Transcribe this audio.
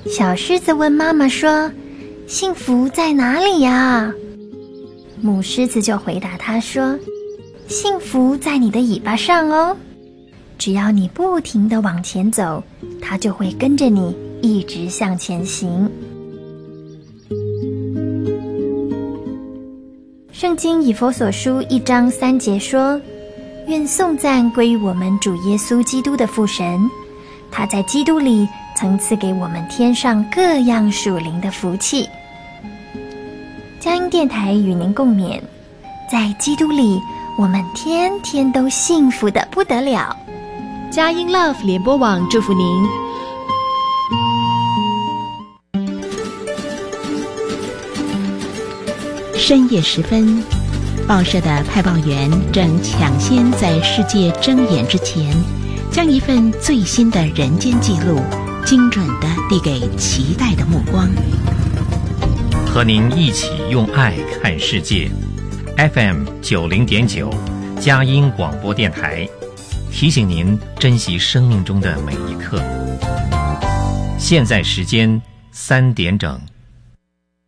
小狮子问妈妈说：幸福在哪里呀？母狮子就回答他说：幸福在你的尾巴上哦，只要你不停地往前走，它就会跟着你一直向前行。圣经以弗所书1章3节说：愿颂赞归于我们主耶稣基督的父神，他在基督里曾赐给我们天上各样属灵的福气。佳音电台与您共勉，在基督里我们天天都幸福得不得了。 佳音 Love 联播网祝福您。 深夜时分，报社的派报员正抢先在世界睁眼之前，将一份最新的人间记录精准地递给期待的目光。 和您一起用爱看世界。 FM 90.9佳音广播电台提醒您珍惜生命中的每一刻。现在时间3点整。